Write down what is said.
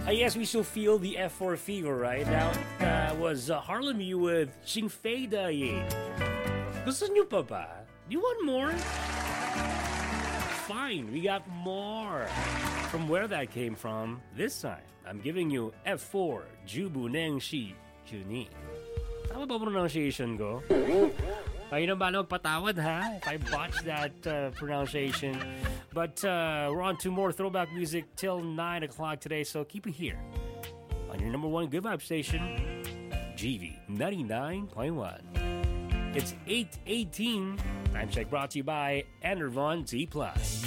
I guess we still feel the F4 fever, right? Now, was Harlem U with Sing Fei Da Ye. Gusto nyo pa ba? Do you want more? Fine, we got more. From where that came from, this time, I'm giving you F4, Jubu Neng Shi Juni. Tama ba pronunciation ko? Kayo na ba patawad, ha? If I botch that pronunciation. But we're on to more throwback music till 9 o'clock today, so keep it here on your number one good vibe station, GV 99.1. It's 8:18. Time check brought to you by Enervon T+.